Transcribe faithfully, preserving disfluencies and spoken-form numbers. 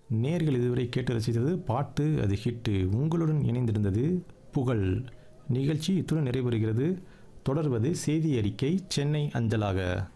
நேர்கள் இதுவரை கேட்டு ரசித்தது பாட்டு அது ஹிட்டு. உங்களுடன் இணைந்திருந்தது புகழ். நிகழ்ச்சி இத்துடன் நிறைவுறுகிறது. தொடர்வது செய்தி அறிக்கை சென்னை அஞ்சலாக.